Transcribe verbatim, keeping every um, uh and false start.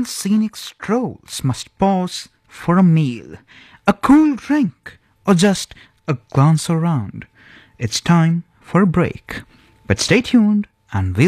Even scenic strolls must pause for a meal, a cool drink, or just a glance around. It's time for a break. But stay tuned and we'll